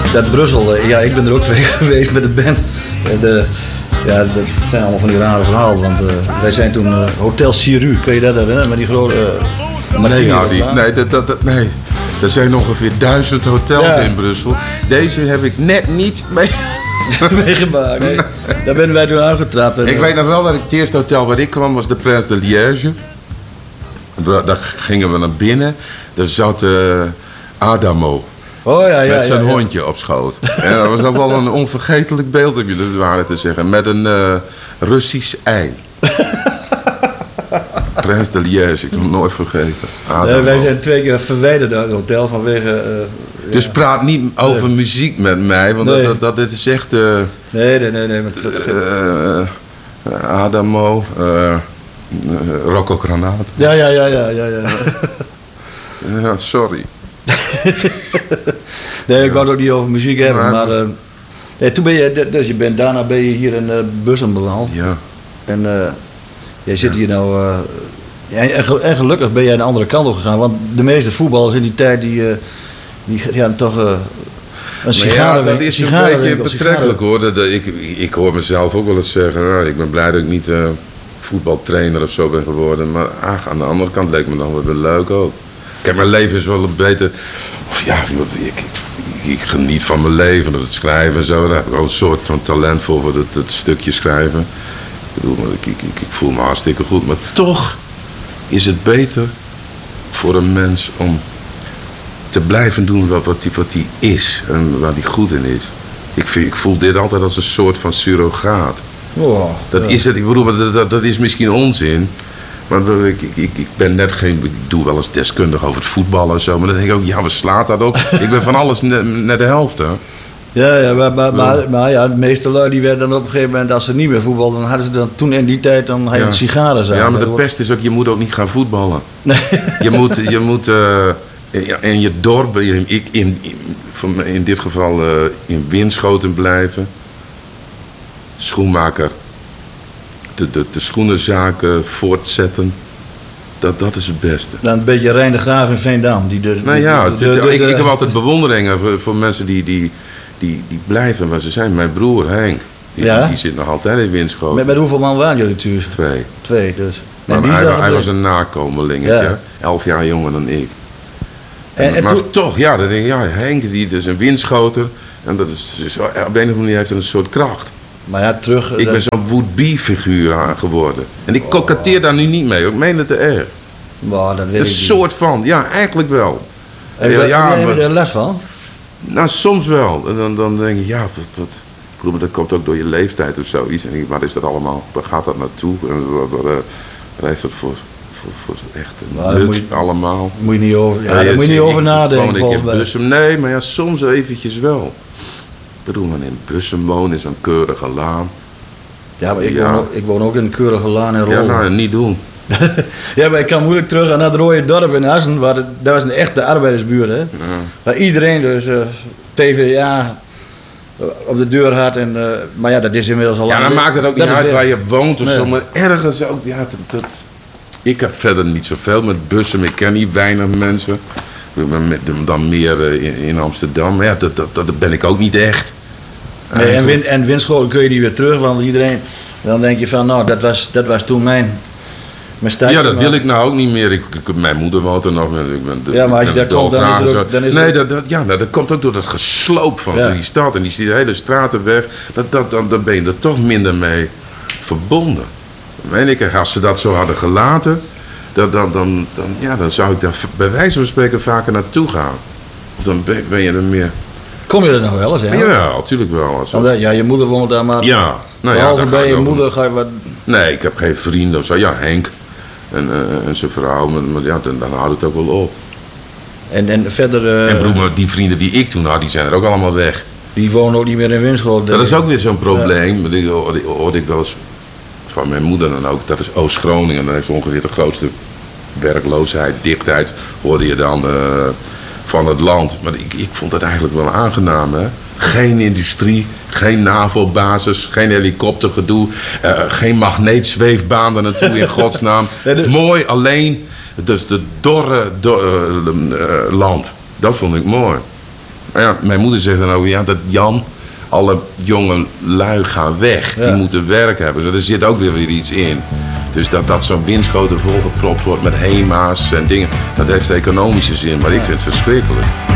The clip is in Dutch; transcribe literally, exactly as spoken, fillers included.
dat Brussel, ja, ik ben er ook twee geweest met de band. De, ja, dat zijn allemaal van die rare verhalen, want uh, wij zijn toen uh, Hotel Siru, kun je dat herinneren? Met die grote... Uh, nee, ja, die, nee, dat, dat, dat, nee, er zijn ongeveer duizend hotels ja. in Brussel. Deze heb ik net niet mee... meegemaakt. Nee. Daar ben wij toen aangetrapt. En, ik weet nog wel dat ik het eerste hotel waar ik kwam was de Prince de Liège. Daar gingen we naar binnen. Daar zat uh, Adamo. Oh, ja, ja, met zijn ja, ja. hondje op schoot. En dat was nog wel een onvergetelijk beeld, heb je de waarheid te zeggen. Met een uh, Russisch ei. Prince de Liège, ik zal het nooit vergeten. Nee, wij zijn twee keer verwijderd uit het hotel vanwege... Uh, dus ja. praat niet over nee. muziek met mij, want nee. dat, dat, dat is echt... Uh, nee, nee, nee. nee met... uh, Adamo, uh, uh, Rocco Granato. Ja, ja, ja, ja, ja. ja. ja sorry. nee, ik wou het ook niet over muziek hebben, maar... maar uh, nee, toen ben je, dus je bent, daarna ben je hier in uh, Bussum beland. Ja. En uh, jij zit ja. hier nou... Uh, en, en gelukkig ben jij de andere kant op gegaan, want de meeste voetballers in die tijd, die, uh, die ja, toch... Uh, een sigarenwinkel. Ja, dat is een beetje betrekkelijk hoor. Dat, ik, ik hoor mezelf ook wel eens zeggen, nou, ik ben blij dat ik niet uh, voetbaltrainer of zo ben geworden. Maar ach, aan de andere kant leek me dan wel weer leuk ook. Kijk, mijn leven is wel een beter... Of ja, ik, ik, ik geniet van mijn leven, dat het schrijven en zo. Daar heb ik wel een soort van talent voor, voor het, het stukje schrijven. Ik bedoel, ik, ik, ik, ik voel me hartstikke goed. Maar toch is het beter voor een mens om te blijven doen wat, wat, die, wat die is en waar die goed in is. Ik, vind, ik voel dit altijd als een soort van surrogaat. Oh, dat ja. is het, ik bedoel, dat, dat, dat is misschien onzin. Maar ik, ik, ik ben net geen... Ik doe wel eens deskundig over het voetballen en zo. Maar dan denk ik ook, ja, wat slaat dat op? Ik ben van alles net, net de helft, hè. Ja, ja, maar, maar, maar, maar ja, de meeste lui die werden dan op een gegeven moment... als ze niet meer voetbalden, dan hadden ze dan toen in die tijd... dan had je ja. sigaren zijn. Ja, maar de pest is ook, je moet ook niet gaan voetballen. Nee. Je moet, je moet uh, in je dorp, in, in, in, in dit geval uh, in Winschoten blijven. Schoenmaker. De, de, de schoenenzaken voortzetten. Dat, dat is het beste. Dan een beetje Rijn de Graaf in Veendam. Die de, nou ja, de, de, de, de, de, ik, ik heb altijd bewonderingen voor, voor mensen die, die, die, die blijven waar ze zijn. Mijn broer Henk, die, ja? die, die zit nog altijd in Winschoten. Met, met hoeveel man waren jullie thuis? Twee. Twee, dus. Maar hij, hij, hij was een nakomelingetje. Ja. Elf jaar jonger dan ik. En, en maar to- toch, ja, dan denk ik, ja, Henk die is een Winschoter. En dat is, is, op een of andere manier heeft hij een soort kracht. Maar ja, terug... Ik ben zo'n Would-be-figuur geworden. En ik koketteer oh. daar nu niet mee. Ik meen het te erg. Wow, dat weet een ik soort van, ja, eigenlijk wel. En ja, ja, heb maar, je er les van? Nou, soms wel. En dan, dan denk ik, ja, wat, wat, ik bedoel, dat komt ook door je leeftijd of zoiets. En ik, waar is dat allemaal? Waar gaat dat naartoe? En wat, wat, wat heeft dat voor, voor, voor echt een nut je, allemaal? Moet je niet over, ja, ja, daar moet je niet over nadenken. Woon ik in Bussum? Nee, maar ja, soms eventjes wel. Ik bedoel, man, in Bussum wonen is een keurige laan. Ja, maar ik, ja. Woon, ook, ik woon ook in een keurige laan in Rome. Ja, nou, niet doen. Ja, maar ik kan moeilijk terug naar het Rode Dorp in Assen. Waar het, dat was een echte arbeidersbuurt, hè. Ja. Waar iedereen dus uh, P v d A op de deur had. En, uh, maar ja, dat is inmiddels al ja, lang. Ja, dan maakt het ook niet uit weer... waar je woont of nee. zo. Maar ergens ook, ja, dat, dat... Ik heb verder niet zoveel met Bussum. Ik ken niet weinig mensen. Dan meer in, in Amsterdam. Maar ja, dat, dat, dat ben ik ook niet echt. Nee, en, win, en Winschoten kun je die weer terug, want iedereen... Dan denk je van, nou, dat was, dat was toen mijn... mijn stijl, ja, dat maar... wil ik nou ook niet meer. Ik, ik, mijn moeder woont er nog. Ik ben de, ja, maar als je daar komt, dan is het ook... Dan is nee, het... dat, dat, ja, nou, dat komt ook door dat gesloop van ja. die stad. En die, die hele straten weg. Dat, dat, dan, dan ben je er toch minder mee verbonden. Dan meen ik, als ze dat zo hadden gelaten... Dan, dan, dan, dan, ja, dan zou ik daar bij wijze van spreken vaker naartoe gaan. Of dan ben, ben je er meer... Kom je er nog wel eens, hè? Ja, natuurlijk wel. Omdat, ja, je moeder woont daar maar... Ja. Nou ja, behalve bij je moeder ga je wat... Nee, ik heb geen vrienden of zo. Ja, Henk en, uh, en zijn vrouw. Maar, maar ja, dan, dan houdt het ook wel op. En, en verder... Uh... En broer, die vrienden die ik toen had, die zijn er ook allemaal weg. Die wonen ook niet meer in Winschoten. Dat is ook weer zo'n probleem. Ja. Dat hoorde, hoorde ik wel eens van mijn moeder dan ook. Dat is Oost-Groningen. Dat heeft ongeveer de grootste werkloosheid, dichtheid, hoorde je dan... Uh, van het land. Maar ik, ik vond het eigenlijk wel aangenaam, hè. Geen industrie, geen NAVO-basis, geen helikoptergedoe... Uh, geen magneetzweefbaan er naartoe in godsnaam. Ja, de... Mooi alleen, dus de dorre do, uh, uh, land. Dat vond ik mooi. Maar ja, mijn moeder zegt dan ook, ja, dat Jan, alle jonge lui gaan weg. Ja. Die moeten werk hebben. Dus er zit ook weer, weer iets in. Dus dat, dat zo'n windschoten volgepropt wordt met HEMA's en dingen, dat heeft economische zin. Maar ik vind het verschrikkelijk.